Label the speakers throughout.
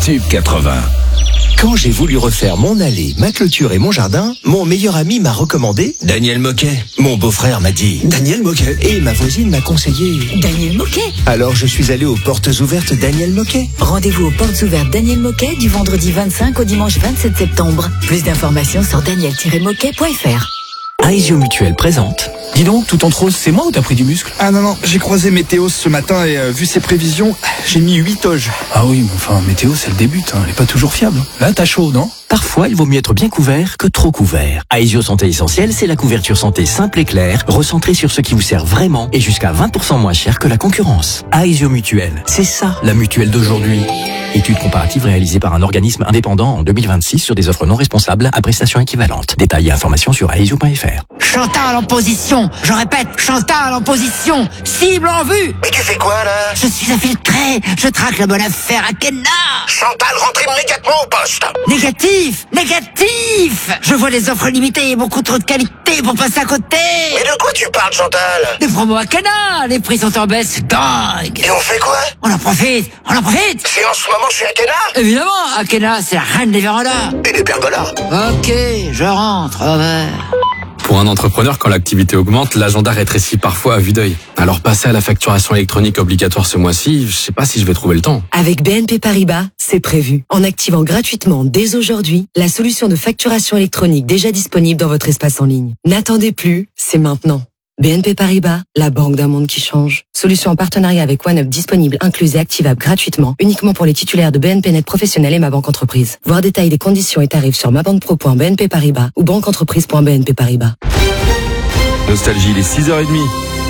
Speaker 1: Sub 80. Quand j'ai voulu refaire mon allée, ma clôture et mon jardin, mon meilleur ami m'a recommandé Daniel Moquet. Mon beau-frère m'a dit Daniel Moquet. Et ma voisine m'a conseillé
Speaker 2: Daniel Moquet.
Speaker 1: Alors je suis allé aux portes ouvertes Daniel Moquet.
Speaker 2: Rendez-vous aux portes ouvertes Daniel Moquet du vendredi 25 au dimanche 27 septembre. Plus d'informations sur daniel-moquet.fr.
Speaker 3: Aesio Mutuel présente. Dis donc, tout en rose, c'est moi ou t'as pris du muscle?
Speaker 4: Ah non, j'ai croisé Météo ce matin et vu ses prévisions, j'ai mis 8 toges.
Speaker 3: Ah oui, mais enfin, Météo, c'est le début, elle est pas toujours fiable. Là, t'as chaud, non? Parfois, il vaut mieux être bien couvert que trop couvert. Aesio Santé Essentielle, c'est la couverture santé simple et claire, recentrée sur ce qui vous sert vraiment et jusqu'à 20% moins cher que la concurrence. Aesio Mutuel, c'est ça, la mutuelle d'aujourd'hui. Étude comparative réalisée par un organisme indépendant en 2026 sur des offres non responsables à prestations équivalentes. Détails et informations sur aesio.fr.
Speaker 5: Chantal en position. Je répète, Chantal en position. Cible en vue.
Speaker 6: Mais tu fais quoi là?
Speaker 5: Je suis infiltré. Je traque la bonne affaire à Kenna.
Speaker 6: Chantal, rentre immédiatement au poste.
Speaker 5: Négatif. Je vois les offres limitées et beaucoup trop de qualité pour passer à côté.
Speaker 6: Mais de quoi tu parles, Chantal?
Speaker 5: Des promos à Kenna. Les prix sont en baisse, c'est dingue.
Speaker 6: Et on fait quoi?
Speaker 5: On en profite.
Speaker 6: Si en ce moment je suis à Kenna?
Speaker 5: Évidemment, Akena, c'est la reine des vérandas.
Speaker 6: Et des pergolas.
Speaker 5: Ok, je rentre.
Speaker 7: Pour un entrepreneur, quand l'activité augmente, l'agenda rétrécit parfois à vue d'œil. Alors passer à la facturation électronique obligatoire ce mois-ci, je sais pas si je vais trouver le temps.
Speaker 8: Avec BNP Paribas, c'est prévu. En activant gratuitement dès aujourd'hui la solution de facturation électronique déjà disponible dans votre espace en ligne. N'attendez plus, c'est maintenant. BNP Paribas, la banque d'un monde qui change. Solution en partenariat avec OneUp disponible, incluse et activable gratuitement, uniquement pour les titulaires de BNP Net Professionnel et Ma Banque Entreprise. Voir détails des conditions et tarifs sur mabanquepro.bnp Paribas ou banqueentreprise.bnp Paribas.
Speaker 9: Nostalgie, il est 6h30.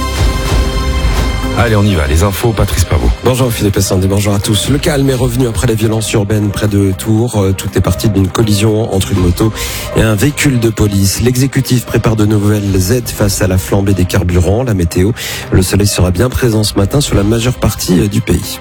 Speaker 9: Allez, on y va. Les infos, Patrice Pavot.
Speaker 10: Bonjour Philippe Sandé, bonjour à tous. Le calme est revenu après les violences urbaines près de Tours. Tout est parti d'une collision entre une moto et un véhicule de police. L'exécutif prépare de nouvelles aides face à la flambée des carburants. La météo, le soleil sera bien présent ce matin sur la majeure partie du pays.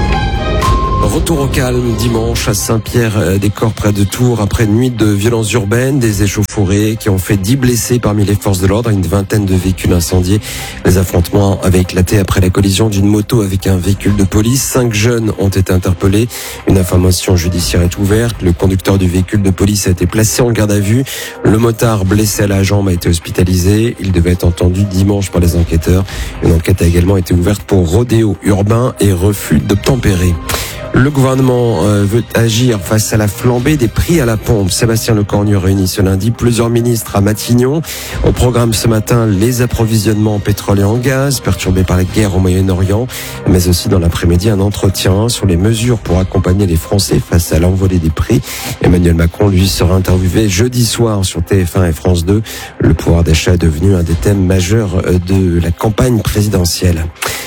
Speaker 10: Retour au calme dimanche à Saint-Pierre-des-Corps près de Tours après une nuit de violences urbaines, des échauffourées qui ont fait 10 blessés parmi les forces de l'ordre et une vingtaine de véhicules incendiés. Les affrontements avaient éclaté après la collision d'une moto avec un véhicule de police. 5 jeunes ont été interpellés. Une information judiciaire est ouverte. Le conducteur du véhicule de police a été placé en garde à vue. Le motard blessé à la jambe a été hospitalisé. Il devait être entendu dimanche par les enquêteurs. Une enquête a également été ouverte pour rodéo urbain et refus d'obtempérer. Le gouvernement veut agir face à la flambée des prix à la pompe. Sébastien Lecornu réunit ce lundi plusieurs ministres à Matignon. Au programme ce matin, les approvisionnements en pétrole et en gaz perturbés par la guerre au Moyen-Orient, mais aussi dans l'après-midi un entretien sur les mesures pour accompagner les Français face à l'envolée des prix. Emmanuel Macron, lui, sera interviewé jeudi soir sur TF1 et France 2. Le pouvoir d'achat est devenu un des thèmes majeurs de la campagne présidentielle.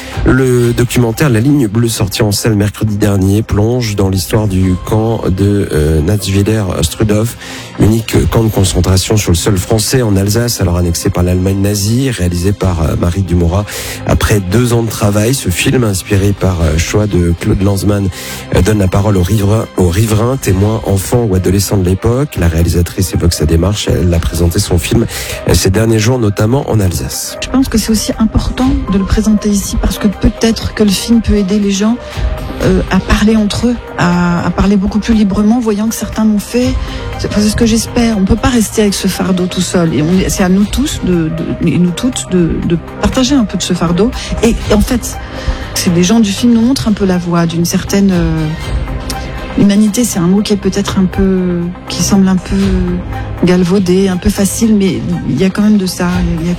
Speaker 10: Le documentaire La Ligne Bleue, sorti en salle mercredi dernier, plonge dans l'histoire du camp de Natzwiller-Strudhof, unique camp de concentration sur le sol français en Alsace, alors annexé par l'Allemagne nazie, réalisé par Marie Dumorat. Après 2 ans de travail, ce film, inspiré par choix de Claude Lanzmann, donne la parole aux riverains, témoins, enfants ou adolescents de l'époque. La réalisatrice évoque sa démarche. Elle a présenté son film ces derniers jours, notamment en Alsace.
Speaker 11: Je pense que c'est aussi important de le présenter ici parce que peut-être que le film peut aider les gens à parler entre eux, à parler beaucoup plus librement, voyant que certains l'ont fait. C'est ce que j'espère. On ne peut pas rester avec ce fardeau tout seul. Et c'est à nous tous et nous toutes de partager un peu de ce fardeau. Et en fait, les gens du film nous montrent un peu la voie d'une certaine humanité. C'est un mot qui est peut-être qui semble un peu galvaudé, un peu facile, mais il y a quand même de ça.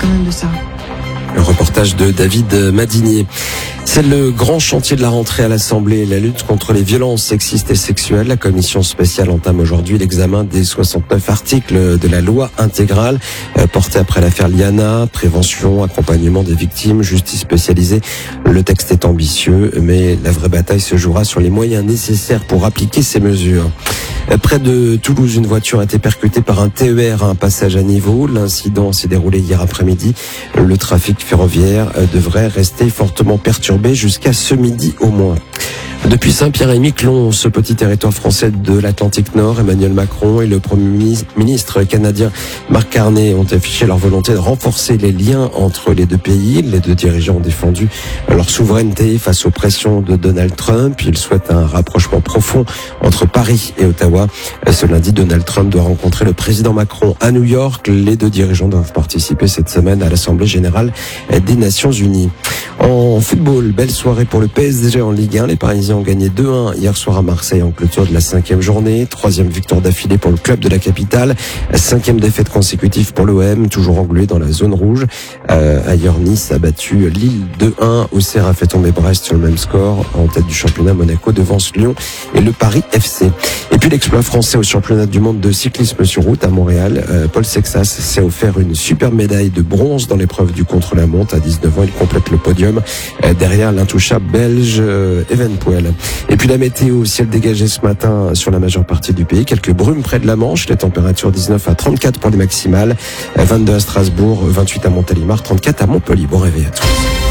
Speaker 10: Le reportage de David Madinier. C'est le grand chantier de la rentrée à l'Assemblée, la lutte contre les violences sexistes et sexuelles. La commission spéciale entame aujourd'hui l'examen des 69 articles de la loi intégrale portée après l'affaire Liana, prévention, accompagnement des victimes, justice spécialisée. Le texte est ambitieux, mais la vraie bataille se jouera sur les moyens nécessaires pour appliquer ces mesures. Près de Toulouse, une voiture a été percutée par un TER à un passage à niveau. L'incident s'est déroulé hier après-midi. Le trafic ferroviaire devrait rester fortement perturbé jusqu'à ce midi au moins. Depuis Saint-Pierre-et-Miquelon, ce petit territoire français de l'Atlantique Nord, Emmanuel Macron et le Premier ministre canadien Mark Carney ont affiché leur volonté de renforcer les liens entre les deux pays. Les deux dirigeants ont défendu leur souveraineté face aux pressions de Donald Trump. Ils souhaitent un rapprochement profond entre Paris et Ottawa. Ce lundi, Donald Trump doit rencontrer le président Macron à New York. Les deux dirigeants doivent participer cette semaine à l'Assemblée générale des Nations Unies. En football, belle soirée pour le PSG en Ligue 1. Les Parisiens ont gagné 2-1 hier soir à Marseille en clôture de la 5e journée. 3e victoire d'affilée pour le club de la capitale. 5e défaite consécutive pour l'OM, toujours englué dans la zone rouge. Ailleurs, Nice a battu Lille 2-1. Auxerre a fait tomber Brest sur le même score. En tête du championnat, Monaco devance Lyon et le Paris FC. Et puis l'exploit français au championnat du monde de cyclisme sur route à Montréal. Paul Sexas s'est offert une superbe médaille de bronze dans l'épreuve du contre-la-montre. À 19 ans, il complète le podium derrière l'intouchable belge Evenepoel. Et puis la météo, ciel dégagé ce matin sur la majeure partie du pays. Quelques brumes près de la Manche. Les températures 19 à 34 pour les maximales. 22 à Strasbourg, 28 à Montélimar, 34 à Montpellier. Bon réveil à tous.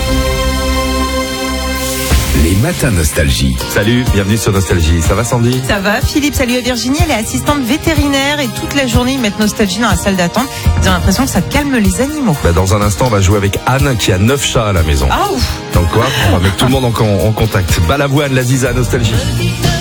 Speaker 12: Les matins Nostalgie.
Speaker 9: Salut, bienvenue sur Nostalgie. Ça va Sandy?
Speaker 13: Ça va Philippe, salut à Virginie, elle est assistante vétérinaire et toute la journée ils mettent Nostalgie dans la salle d'attente. Ils ont l'impression que ça calme les animaux.
Speaker 9: Dans un instant, on va jouer avec Anne qui a 9 chats à la maison.
Speaker 13: Ah ouf.
Speaker 9: Donc quoi, on va mettre tout le monde en contact. Balavoine, la Ziza, Nostalgie.